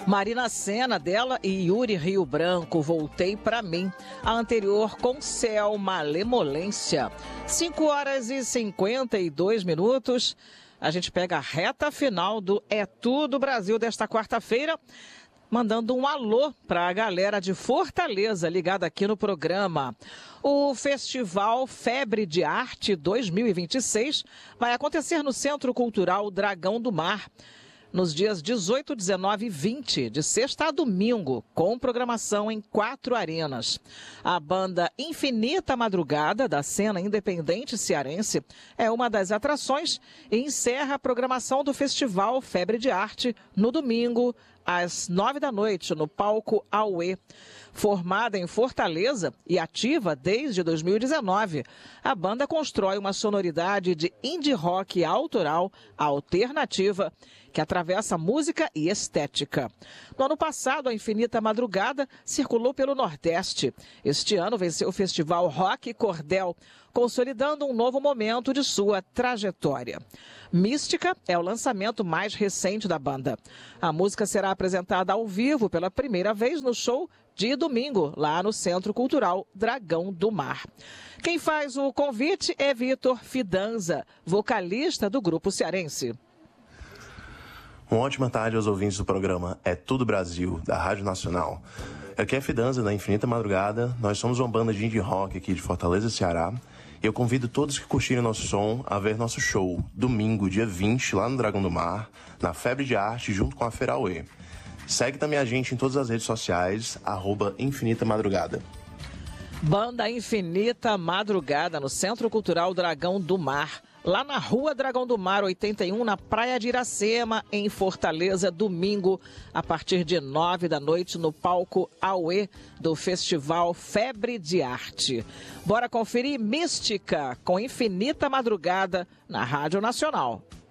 Marina Sena, dela e Yuri Rio Branco, Voltei Pra Mim. A anterior com Céu, Malemolência. 5h52. A gente pega a reta final do É Tudo Brasil desta quarta-feira, mandando um alô para a galera de Fortaleza ligada aqui no programa. O Festival Febre de Arte 2026 vai acontecer no Centro Cultural Dragão do Mar, nos dias 18, 19 e 20, de sexta a domingo, com programação em 4 arenas. A banda Infinita Madrugada, da cena independente cearense, é uma das atrações e encerra a programação do Festival Febre de Arte no domingo, às 9 da noite, no palco Auê. Formada em Fortaleza e ativa desde 2019, a banda constrói uma sonoridade de indie rock autoral, alternativa, que atravessa música e estética. No ano passado, a Infinita Madrugada circulou pelo Nordeste. Este ano venceu o Festival Rock Cordel, consolidando um novo momento de sua trajetória. Mística é o lançamento mais recente da banda. A música será apresentada ao vivo pela primeira vez no show de domingo, lá no Centro Cultural Dragão do Mar. Quem faz o convite é Vitor Fidanza, vocalista do grupo cearense. Uma ótima tarde aos ouvintes do programa É Tudo Brasil, da Rádio Nacional. Aqui é Fidanza, da Infinita Madrugada. Nós somos uma banda de indie rock aqui de Fortaleza, Ceará. E eu convido todos que curtirem nosso som a ver nosso show, domingo, dia 20, lá no Dragão do Mar, na Febre de Arte, junto com a Feira Auê. Segue também a gente em todas as redes sociais, @Infinita Madrugada. Banda Infinita Madrugada, no Centro Cultural Dragão do Mar, lá na Rua Dragão do Mar 81, na Praia de Iracema, em Fortaleza, domingo, a partir de 9 da noite, no palco Auê do Festival Febre de Arte. Bora conferir Mística com Infinita Madrugada na Rádio Nacional.